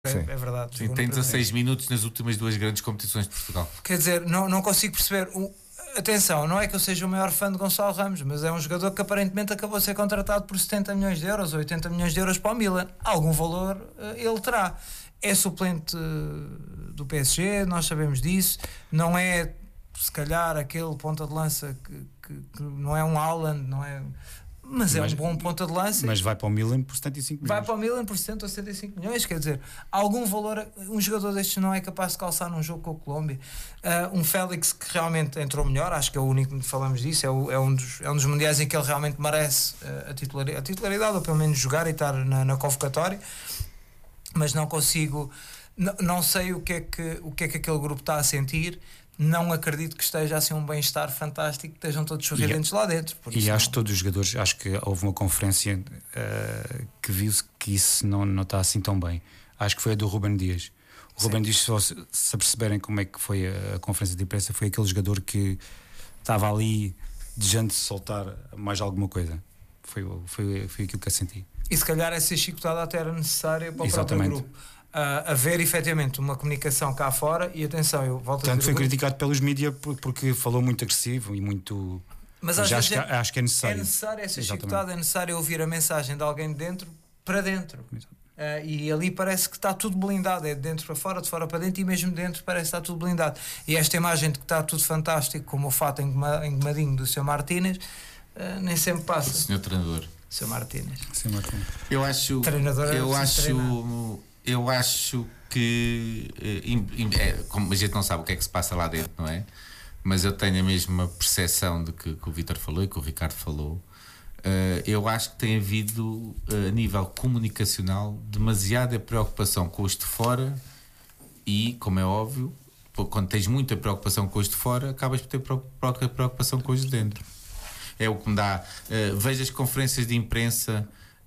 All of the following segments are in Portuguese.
É verdade. Sim, tem 16 minutos nas últimas 2 grandes competições de Portugal. Quer dizer, não consigo perceber. Atenção, não é que eu seja o maior fã de Gonçalo Ramos, mas é um jogador que aparentemente acabou de ser contratado por 70 milhões de euros ou 80 milhões de euros para o Milan. Algum valor ele terá. É suplente do PSG, nós sabemos disso. Não é, se calhar, aquele ponta de lança que não é um Haaland, não é... Mas é um bom ponta de lança. Mas vai para o Milan por 75 milhões. Vai para o Milan por 70 ou 75 milhões, quer dizer, algum valor. Um jogador destes não é capaz de calçar num jogo com a Colômbia. Um Félix que realmente entrou melhor, acho que é o único que falamos disso, é um dos mundiais em que ele realmente merece a titularidade, ou pelo menos jogar e estar na convocatória, mas não consigo, não sei o que é que aquele grupo está a sentir. Não acredito que esteja assim um bem-estar fantástico, que estejam todos sorridentes lá dentro. E acho que todos os jogadores, acho que houve uma conferência que viu-se que isso não está assim tão bem. Acho que foi a do Ruben Dias. O Ruben Dias, se perceberem como é que foi a conferência de imprensa, foi aquele jogador que estava ali desejando de soltar mais alguma coisa. Foi aquilo que eu senti. E se calhar essa chicotada até era necessária para o Exatamente. próprio grupo. Haver efetivamente uma comunicação cá fora, e atenção, eu volto Tanto a dizer, foi criticado pelos mídias porque falou muito agressivo e muito. mas acho que é necessário. É necessário essa Exatamente. chicotada, é necessário ouvir a mensagem de alguém de dentro para dentro. E ali parece que está tudo blindado, é de dentro para fora, de fora para dentro, e mesmo de dentro parece que está tudo blindado. E esta imagem de que está tudo fantástico, como o fato engomadinho do Sr. Martínez, nem sempre passa. O senhor treinador. Sr. Martínez. Eu acho. Treinador, eu acho que como a gente não sabe o que é que se passa lá dentro, não é? Mas eu tenho a mesma percepção de que o Vítor falou e que o Ricardo falou. Eu acho que tem havido, a nível comunicacional, demasiada preocupação com os de fora e, como é óbvio, quando tens muita preocupação com os de fora, acabas por ter pouca preocupação com os de dentro. É o que me dá. Vejo as conferências de imprensa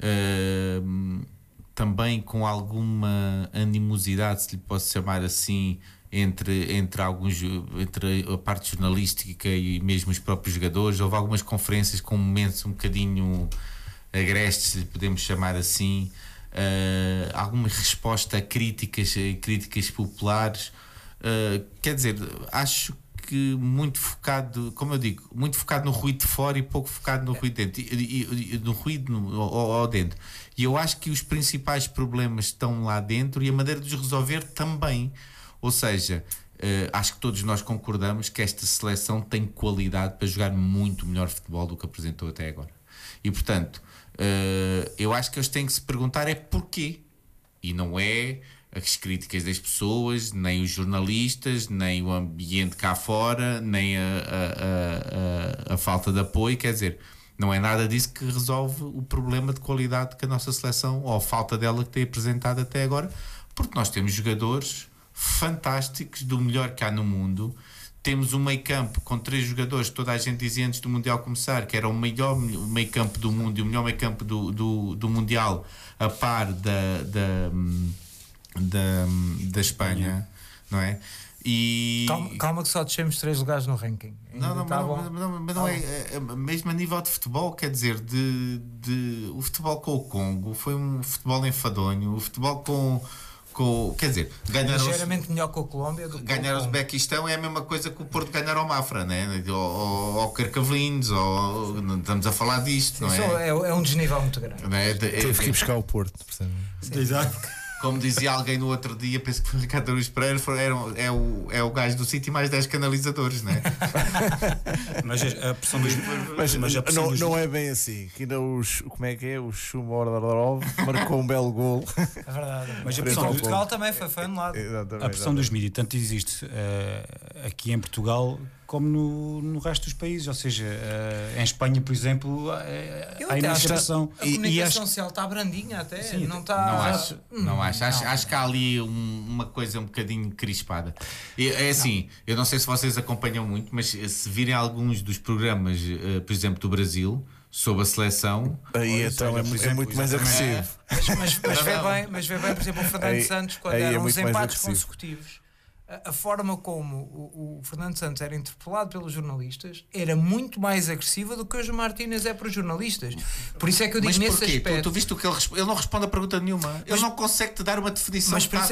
também com alguma animosidade, se lhe posso chamar assim, entre a parte jornalística e mesmo os próprios jogadores. Houve algumas conferências com momentos um bocadinho agrestes, se lhe podemos chamar assim, alguma resposta a críticas populares. Quer dizer, acho que muito focado, como eu digo, muito focado no ruído de fora e pouco focado no ruído dentro, e no ruído ao dentro. E eu acho que os principais problemas estão lá dentro e a maneira de os resolver também. Ou seja, acho que todos nós concordamos que esta seleção tem qualidade para jogar muito melhor futebol do que apresentou até agora. E portanto, eu acho que eles têm que se perguntar é porquê. E não é as críticas das pessoas, nem os jornalistas, nem o ambiente cá fora, nem a falta de apoio. Quer dizer, não é nada disso que resolve o problema de qualidade que a nossa seleção, ou a falta dela, que tem apresentado até agora, porque nós temos jogadores fantásticos, do melhor que há no mundo. Temos um meio campo com 3 jogadores, toda a gente dizia antes do Mundial começar que era o melhor meio campo do mundo e o melhor meio campo do Mundial, a par da Espanha, não é? E calma que só descemos 3 lugares no ranking. Mas não é mesmo a nível de futebol, quer dizer, o futebol com o Congo foi um futebol enfadonho, o futebol quer dizer, ligeiramente melhor com a Colômbia do que ganhar o Uzbequistão é a mesma coisa que o Porto ganhar ao Mafra, né? ou Carcavelinhos, ou estamos a falar disto, não é? É um desnível muito grande. Teve que ir buscar o Porto, exato. Como dizia alguém no outro dia, penso que foi o Ricardo Aruz Pereira, é o gajo do sítio mais 10 canalizadores, não é? Mas a pressão dos... não é bem assim. Que ainda como é que é? O Shumordorov marcou um belo gol. É verdade. Mas a pressão de Portugal também foi anulado. A pressão dos mídias tanto existe aqui em Portugal como no resto dos países, ou seja, em Espanha, por exemplo, há imensa pressão. A comunicação social está brandinha até. Sim, não está. Não acho. Acho que há ali uma coisa um bocadinho crispada. É assim, eu não sei se vocês acompanham muito, mas se virem alguns dos programas, por exemplo, do Brasil, sobre a seleção, aí então é muito mais agressivo. Mas vê bem, por exemplo, o Fernando Santos, quando eram uns empates consecutivos. A forma como o Fernando Santos era interpelado pelos jornalistas era muito mais agressiva do que hoje o Martínez é para os jornalistas. Por isso é que eu digo, nesse aspecto... Tu viste o que ele não responde a pergunta nenhuma. Ele não consegue te dar uma definição. Mas por isso